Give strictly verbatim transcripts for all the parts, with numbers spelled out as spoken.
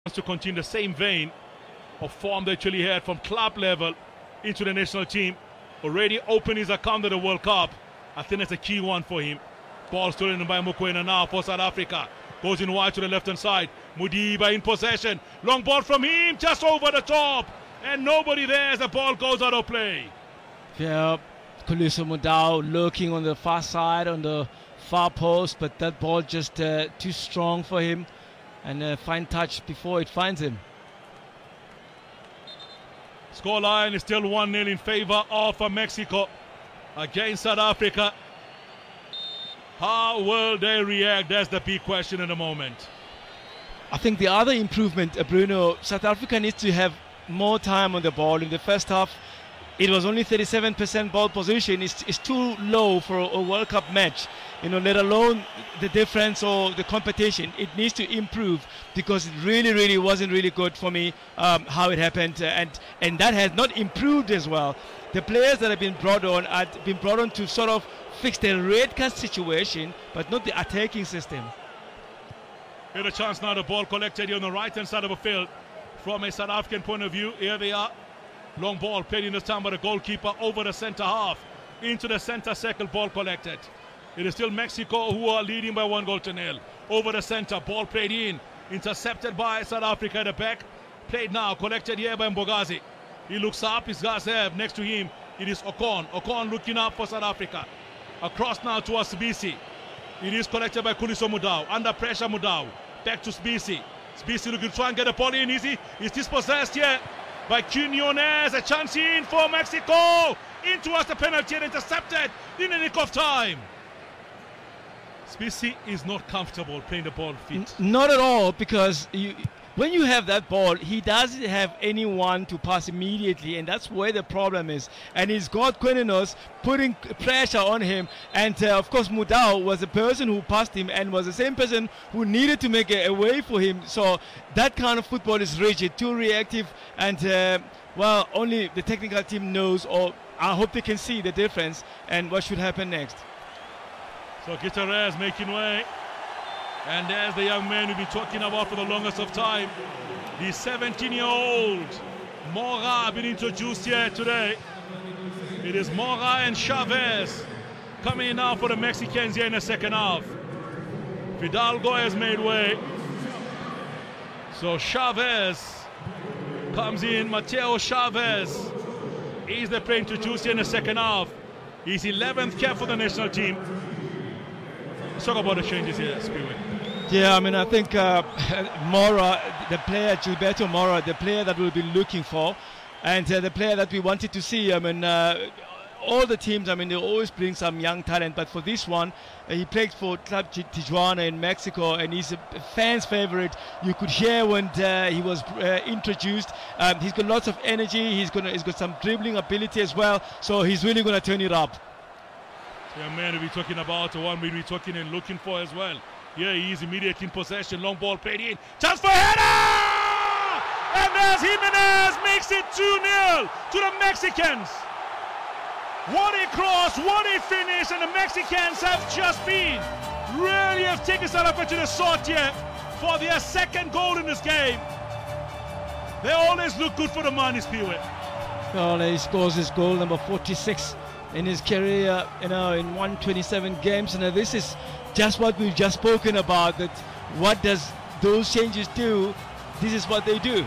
To continue the same vein of form they actually had from club level into the national team. Already opened his account at the World Cup. I think that's a key one for him. Ball stolen by Mokoena now for South Africa. Goes in wide to the left-hand side. Mudiba in possession. Long ball from him, just over the top. And nobody there as the ball goes out of play. Yeah, Kholiso Mudau lurking on the far side, on the far post, but that ball just uh, too strong for him. And a fine touch before it finds him. Scoreline is still one nil in favor of Mexico against South Africa. How will they react? That's the big question in the moment. I think the other improvement, uh, Bruno, South Africa needs to have more time on the ball. In the first half, it was only thirty-seven percent ball position. It's, it's too low for a, a World Cup match, you know, let alone the difference or the competition. It needs to improve because it really, really wasn't really good for me um, how it happened. Uh, and, and that has not improved as well. The players that have been brought on have been brought on to sort of fix the red card situation, but not the attacking system. Here's a chance now, the ball collected here on the right-hand side of the field. From a South African point of view, here they are. Long ball played in this time by the goalkeeper over the centre half. Into the centre circle, ball collected. It is still Mexico who are leading by one goal to nil. Over the centre, ball played in. Intercepted by South Africa at the back. Played now, collected here by Mbogazi. He looks up, his guys there next to him. It is Ocon. Ocon looking up for South Africa. Across now to Sibisi. It is collected by Kholiso Mudau. Under pressure, Mudau. Back to Sibisi. Sibisi looking to try and get the ball in easy. Is dispossessed here by Quinones. A chance in for Mexico. In towards the penalty and intercepted in the nick of time. Sibisi is not comfortable playing the ball feet. N not at all, because you, when you have that ball, he doesn't have anyone to pass immediately, and that's where the problem is. And he's got Quinones putting pressure on him, and uh, of course Mudau was the person who passed him and was the same person who needed to make a, a way for him. So that kind of football is rigid, too reactive, and uh, well, only the technical team knows, or I hope they can see the difference and what should happen next. So Gutierrez making way. And there's the young man we've been talking about for the longest of time. The seventeen-year-old Mora been introduced here today. It is Mora and Chavez coming in now for the Mexicans here in the second half. Fidalgo has made way. So Chavez comes in. Mateo Chavez is the player introduced here in the second half. He's eleventh cap for the national team. Let's talk about the changes here, Spirit. Yeah, I mean, I think uh, Mora, the player, Gilberto Mora, the player that we'll be looking for, and uh, the player that we wanted to see. I mean, uh, all the teams, I mean, they always bring some young talent, but for this one, uh, he played for Club Tijuana in Mexico, and he's a fan's favorite. You could hear when uh, he was uh, introduced. Um, he's got lots of energy. He's gonna, he's got some dribbling ability as well, so he's really going to turn it up. Yeah, man, we'll be talking about the one we'll be talking and looking for as well. Yeah, he is immediately in possession. Long ball played in. Chance for header! And as Jimenez makes it two nil to the Mexicans. What a cross, what a finish, and the Mexicans have just been really have taken South Africa to the sword here for their second goal in this game. They always look good for the money, Spirit. Well, he scores his goal number forty-six in his career, you know, in one hundred twenty-seven games. And this is just what we've just spoken about, that what does those changes do? This is what they do.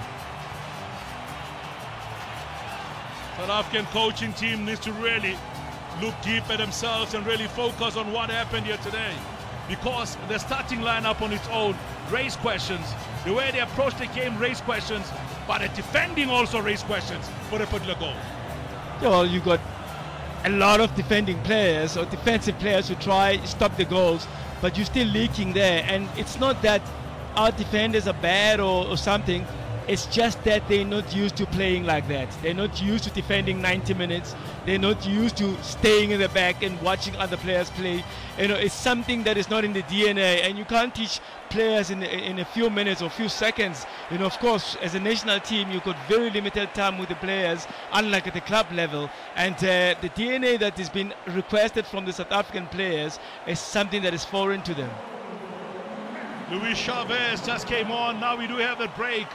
South African coaching team needs to really look deep at themselves and really focus on what happened here today, because the starting lineup on its own raised questions. The way they approach the game raised questions, but the defending also raised questions for the particular goal. Well, you got a lot of defending players or defensive players who try to stop the goals, but you're still leaking there. And it's not that our defenders are bad or, or something. It's just that they're not used to playing like that. They're not used to defending ninety minutes. They're not used to staying in the back and watching other players play. You know, it's something that is not in the D N A, and you can't teach players in in a few minutes or few seconds. You know, of course, as a national team, you've got very limited time with the players, unlike at the club level. And uh, the D N A that has been requested from the South African players is something that is foreign to them. Luis Chavez just came on. Now we do have a break.